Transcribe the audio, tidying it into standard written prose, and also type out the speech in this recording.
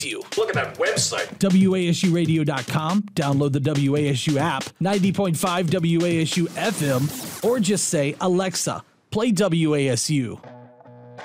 Look at that website. WASUradio.com. Download the WASU app, 90.5 WASU FM, or just say, Alexa, play WASU.